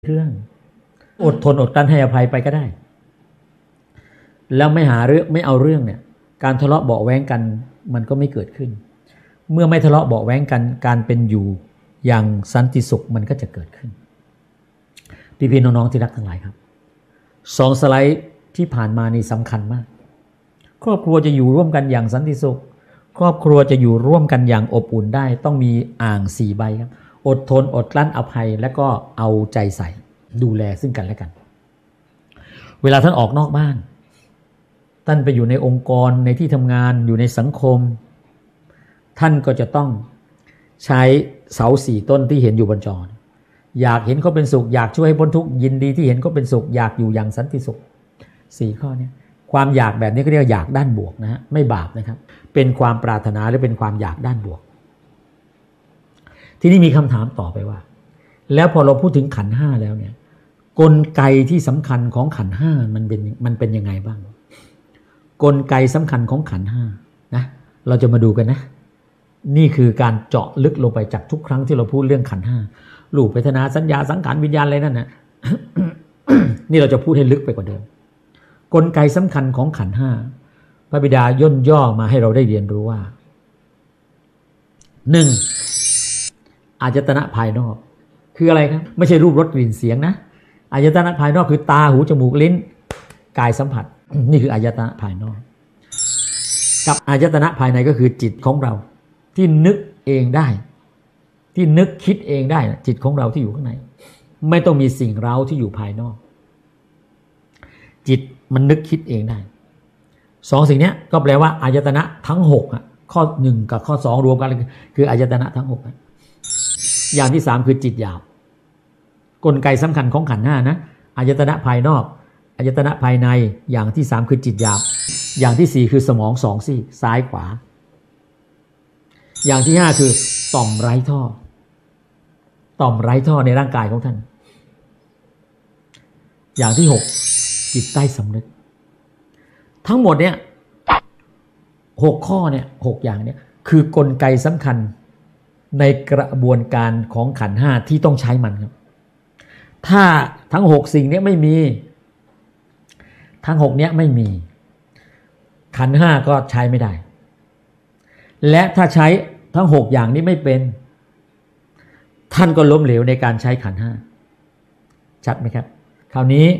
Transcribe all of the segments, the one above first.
เรื่องอดทนอดกลั้นให้อภัยไปก็ได้แล้วไม่หาเรื่องไม่เอาเรื่องเนี่ยการทะเลาะเบาะแว้งกันมันก็ไม่เกิดขึ้นเมื่อไม่ทะเลาะเบาะแว้งกันการเป็นอยู่อย่างสันติสุขมันก็จะเกิดขึ้นพี่ๆน้องๆที่รักทั้งหลายครับ2 สไลด์ที่ผ่านมานี่สำคัญมากครอบครัวจะอยู่ร่วมกันอย่างสันติสุขครอบครัวจะอยู่ร่วมกันอย่างอบอุ่นได้ต้องมีอ่าง4 ใบครับอดทนอดกลั้นอภัยและก็เอาใจใส่ดูแลซึ่งกันและกันเวลาท่านออกนอกบ้านท่านไปอยู่ในองค์กรในที่ทำงานอยู่ในสังคมท่านก็จะต้องใช้เสา4 ต้นที่เห็นอยู่บนจออยากเห็นเขาเป็นสุขอยากช่วยให้พ้นทุกข์ยินดีที่เห็นเขาเป็นสุขอยากอยู่อย่างสันติสุข4 ข้อนี้ความอยากแบบนี้ก็เรียกอยากด้านบวกนะฮะไม่บาปนะครับเป็นความปรารถนาหรือเป็นความอยากด้านบวกทีนี้มีคำถามต่อไปว่าแล้วพอเราพูดถึงขันธ์5แล้วเนี่ยกลไกที่สำคัญของขันธ์5มันเป็นยังไงบ้างกลไกสำคัญของขันธ์5นะเราจะมาดูกันนะนี่คือการเจาะลึกลงไปจากทุกครั้งที่เราพูดเรื่องขันธ์5รูปเวทนาสัญญาสังขารวิญญาณอะไรนั่นนะ นี่เราจะพูดให้ลึกไปกว่าเดิมกลไกสำคัญของขันธ์5พระบิดาย่นย่อมาให้เราได้เรียนรู้ว่า 1. อายตนะภายนอกคืออะไรครับไม่ใช่รูปรสกลิ่นเสียงนะอายตนะภายนอกคือตาหูจมูกลิ้นกายสัมผัสนี่คืออายตนะภายนอกกับอายตนะภายในก็คือจิตของเราที่นึกเองได้ที่นึกคิดเองได้จิตของเราที่อยู่ข้างในไม่ต้องมีสิ่งเร้าที่อยู่ภายนอกจิตมันนึกคิดเองได้2 สิ่งนี้ก็แปลว่าอายตนะทั้ง6ข้อ1กับข้อ2รวมกันคืออายตนะทั้ง6อย่างที่3คือจิตหยาบกลไกสำคัญของขันธ์5นะอายตนะภายนอกอายตนะภายในอย่างที่3คือจิตหยาบอย่างที่4คือสมอง2 ซี่ซ้ายขวาอย่างที่5คือต่อมไร้ท่อต่อมไร้ท่อในร่างกายของท่านอย่างที่6จิตใต้สำนึกทั้งหมดเนี่ย6 ข้อเนี่ย6อย่างเนี่ยคือกลไกสำคัญในกระบวนการของขันธ์5ที่ต้องใช้มันครับถ้าทั้ง6 สิ่งนี้ไม่มีทั้ง6เนี้ยไม่มีขันธ์5ก็ใช้ไม่ได้และถ้าใช้ทั้ง6อย่างนี้ไม่เป็นท่านก็ล้มเหลวในการใช้ขันธ์5ชัดไหมครับคราวนี้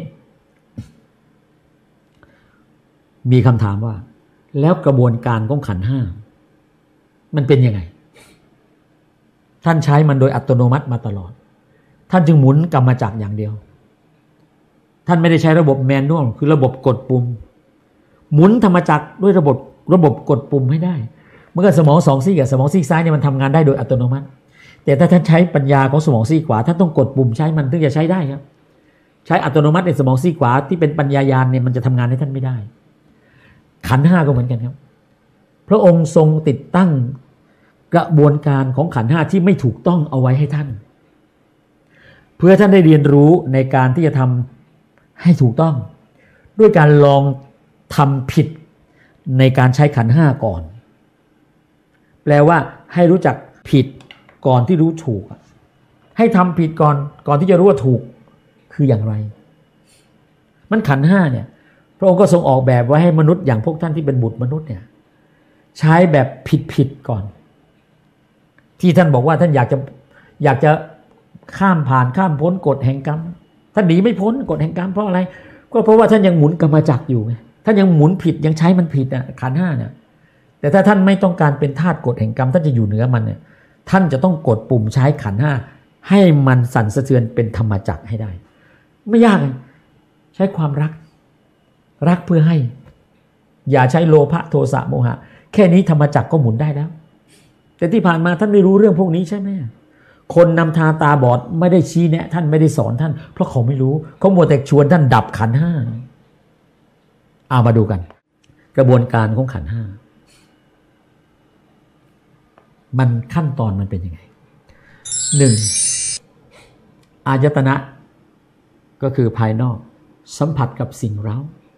มีคำถามว่าแล้วกระบวนการของขันธ์5มันเป็นยังไงท่านใช้มันโดยอัตโนมัติมาตลอดท่านจึงหมุนกรรมจักรอย่างเดียวท่านไม่ได้ใช้ระบบแมนนวลคือระบบกดปุ่มหมุนธรรมจักรด้วยระบบกดปุ่มให้ได้เมื่อสมอง2 ซี่กับสมองซีกซ้ายเนี่ยมันทำงานได้โดยอัตโนมัติแต่ถ้าท่านใช้ปัญญาของสมองซีกขวาท่านต้องกดปุ่มใช้มันถึงจะใช้ได้ครับใช้อัตโนมัติในสมองซีกขวาที่เป็นปัญญาญาณเนี่ยมันจะทำงานให้ท่านไม่ได้ขันธ์5ก็เหมือนกันครับพระองค์ทรงติดตั้งกระบวนการของขันธ์5ที่ไม่ถูกต้องเอาไว้ให้ท่านเพื่อท่านได้เรียนรู้ในการที่จะทำให้ถูกต้องด้วยการลองทำผิดในการใช้ขันธ์5ก่อนแปลว่าให้รู้จักผิดก่อนที่รู้ถูกให้ทำผิดก่อนที่จะรู้ว่าถูกคืออย่างไรมันขันธ์5เนี่ยพระองค์ก็ทรงออกแบบไว้ให้มนุษย์อย่างพวกท่านที่เป็นบุตรมนุษย์เนี่ยใช้แบบผิดก่อนที่ท่านบอกว่าท่านอยากจะข้ามพ้นกฎแห่งกรรมท่านหนีไม่พ้นกฎแห่งกรรมเพราะอะไรก็เพราะว่าท่านยังหมุนกรรมจักรอยู่ไงท่านยังหมุนผิดยังใช้มันผิดขันธ์5เนี่ยแต่ถ้าท่านไม่ต้องการเป็นทาสกฎแห่งกรรมท่านจะอยู่เหนือมันเนี่ยท่านจะต้องกดปุ่มใช้ขันธ์5ให้มันสั่นสะเทือนเป็นธรรมจักรให้ได้ไม่ยากใช้ความรักเพื่อให้อย่าใช้โลภะโทสะโมหะแค่นี้ธรรมจักรก็หมุนได้แล้วแต่ที่ผ่านมาท่านไม่รู้เรื่องพวกนี้ใช่ไหมคนนำทางตาบอดไม่ได้ชี้แนะท่านไม่ได้สอนท่านเพราะเขาไม่รู้เขามัวแต่ชวนท่านดับขันธ์5เอามาดูกันกระบวนการของขันธ์5มันขั้นตอนมันเป็นยังไง 1. อายตนะก็คือภายนอกสัมผัสกับสิ่งเร้า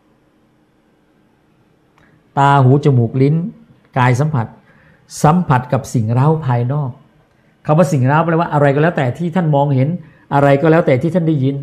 ตาหูจมูกลิ้นกายสัมผัสกับสิ่งเร้าภายนอกคำว่าสิ่งเร้าแปลว่าอะไรก็แล้วแต่ที่ท่านมองเห็นอะไรก็แล้วแต่ที่ท่านได้ยิน